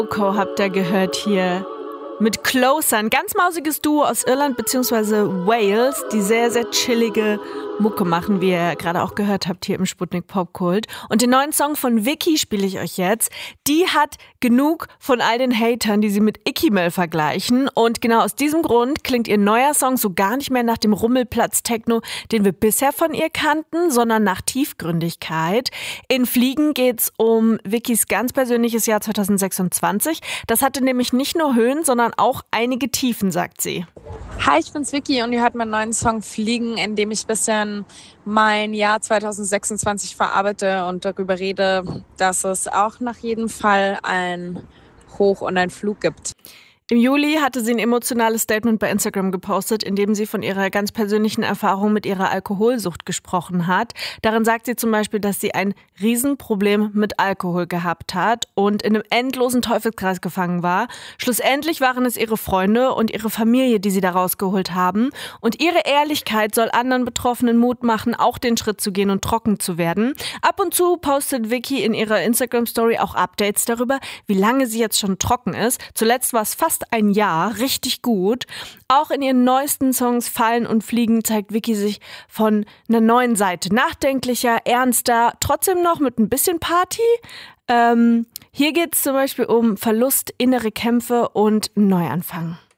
Coco habt ihr gehört hier mit Closer, ein ganz mausiges Duo aus Irland bzw. Wales, die sehr, sehr chillige Mucke machen, wie ihr gerade auch gehört habt hier im Sputnik Popkult. Und den neuen Song von Vicky spiele ich euch jetzt. Die hat genug von all den Hatern, die sie mit Ikimel vergleichen. Und genau aus diesem Grund klingt ihr neuer Song so gar nicht mehr nach dem Rummelplatz-Techno, den wir bisher von ihr kannten, sondern nach Tiefgründigkeit. In Fliegen geht's um Vickys ganz persönliches Jahr 2026. Das hatte nämlich nicht nur Höhen, sondern auch einige Tiefen, sagt sie. Hi, ich bin's Vicky und ihr hört meinen neuen Song Fliegen, in dem ich ein bisschen mein Jahr 2026 verarbeite und darüber rede, dass es auch nach jedem Fall ein Hoch und ein Flug gibt. Im Juli hatte sie ein emotionales Statement bei Instagram gepostet, in dem sie von ihrer ganz persönlichen Erfahrung mit ihrer Alkoholsucht gesprochen hat. Darin sagt sie zum Beispiel, dass sie ein Riesenproblem mit Alkohol gehabt hat und in einem endlosen Teufelskreis gefangen war. Schlussendlich waren es ihre Freunde und ihre Familie, die sie da rausgeholt haben. Und ihre Ehrlichkeit soll anderen Betroffenen Mut machen, auch den Schritt zu gehen und trocken zu werden. Ab und zu postet Vicky in ihrer Instagram-Story auch Updates darüber, wie lange sie jetzt schon trocken ist. Zuletzt war es fast ein Jahr, richtig gut. Auch in ihren neuesten Songs Fallen und Fliegen zeigt Vicky sich von einer neuen Seite. Nachdenklicher, ernster, trotzdem noch mit ein bisschen Party. Hier geht es zum Beispiel um Verlust, innere Kämpfe und Neuanfang.